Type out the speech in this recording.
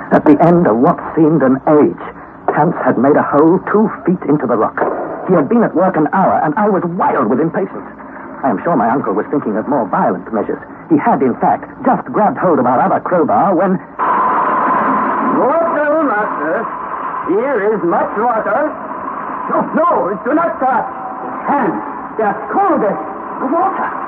At the end of what seemed an age, Hans had made a hole 2 feet into the rock. He had been at work an hour, and I was wild with impatience. I am sure my uncle was thinking of more violent measures. He had, in fact, just grabbed hold of our other crowbar when... Water, master. Here is much water. No, do not touch. Hands, just cold it. Water!